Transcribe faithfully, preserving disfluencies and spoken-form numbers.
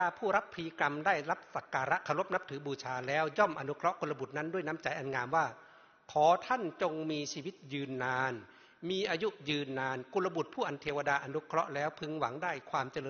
ผู้รับพรีกรรมได้รับสักการะเคารพนับถือบูชาแล้วย่อมอนุเคราะห์กุลบุตรนั้นด้วยน้ำใจอันงามว่าขอท่านจงมีชีวิตยืนนานมีอายุยืนนานกุลบุตรผู้อันเทวดาอนุเคราะห์แล้วพึงหวังได้ความเจริญ